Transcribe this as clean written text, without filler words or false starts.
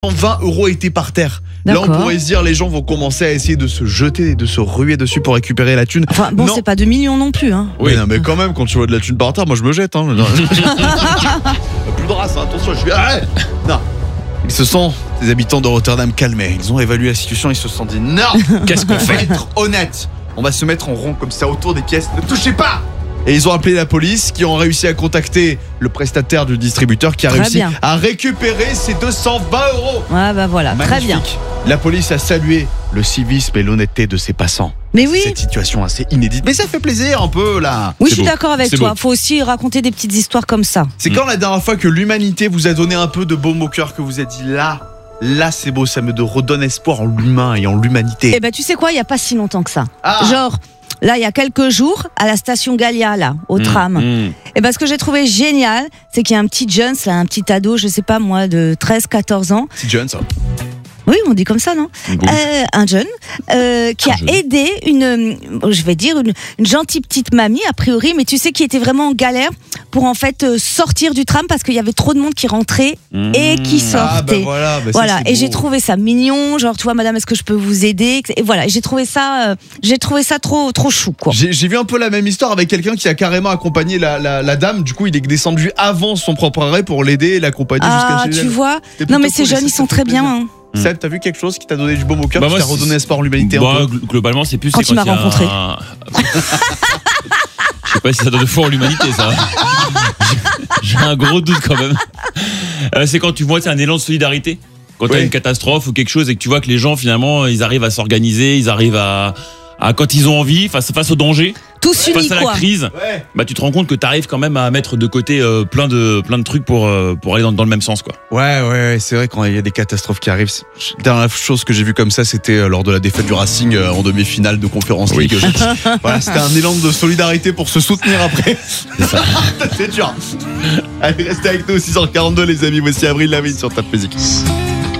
20 € étaient par terre. Là, on pourrait se dire, les gens vont commencer à essayer de se jeter, de se ruer dessus pour récupérer la thune. Enfin, bon, c'est pas 2 millions non plus. Hein. Oui, non, mais quand même, quand tu vois de la thune par terre, moi je me jette. Hein. Plus de race, hein, attention, je suis. Arrête. Non. Ils se sont, les habitants de Rotterdam, calmés. Ils ont évalué la situation, ils se sont dit non. Qu'est-ce qu'on fait? Être honnête. On va se mettre en rond comme ça autour des pièces. Ne touchez pas. Et ils ont appelé la police, qui ont réussi à contacter le prestataire du distributeur, qui a réussi à récupérer ses 220 €. Ouais, bah voilà, magnifique. Très bien. La police a salué le civisme et l'honnêteté de ses passants. Mais oui. Cette situation assez inédite. Mais ça fait plaisir un peu là. Oui, je suis d'accord avec toi. Faut aussi raconter des petites histoires comme ça. C'est quand la dernière fois que l'humanité vous a donné un peu de baume au cœur, que vous a dit là c'est beau, ça me redonne espoir en l'humain et en l'humanité. Eh ben tu sais quoi, il y a pas si longtemps que ça. Genre là, il y a quelques jours, à la station Gallia, là, au tram. Et ben, ce que j'ai trouvé génial, c'est qu'il y a un petit jeune, là, un petit ado, je sais pas moi, de 13-14 ans. Petit jeune, ça. Oui, on dit comme ça, non? Un jeune qui a aidé une gentille petite mamie, a priori, mais tu sais, qui était vraiment en galère pour en fait sortir du tram parce qu'il y avait trop de monde qui rentrait et qui sortait. Voilà. Et j'ai trouvé ça mignon, genre, tu vois, madame, est-ce que je peux vous aider? Et voilà, j'ai trouvé ça trop chou, quoi. J'ai vu un peu la même histoire avec quelqu'un qui a carrément accompagné la dame. Du coup, il est descendu avant son propre arrêt pour l'aider et l'accompagner jusqu'à chez elle. Ah, tu vois? Non, mais ces jeunes, ils sont très bien, hein. Seb, t'as vu quelque chose qui t'a donné du baume au cœur, qui t'a redonné espoir en l'humanité? Globalement, c'est plus quand tu m'as rencontré. Je sais pas si ça donne foi en l'humanité, ça. J'ai un gros doute quand même. C'est quand tu vois, c'est un élan de solidarité. Quand t'as une catastrophe ou quelque chose et que tu vois que les gens, finalement, ils arrivent à s'organiser, ils arrivent à quand ils ont envie, face au danger, tous unis, face à la crise, bah tu te rends compte que t'arrives quand même à mettre de côté plein de trucs pour aller dans le même sens, quoi. Ouais, c'est vrai, quand il y a des catastrophes qui arrivent. La dernière chose que j'ai vue comme ça, c'était lors de la défaite du Racing en demi-finale de Conference League. Voilà, c'était un élan de solidarité pour se soutenir après. C'est ça. C'est dur. Allez, restez avec nous, 6h42 les amis. Voici Avril Lavigne sur Top Music.